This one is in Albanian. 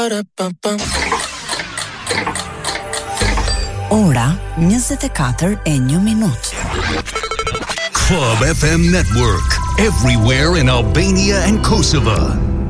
Ora 24:01. Club FM Network, everywhere in Albania and Kosovo.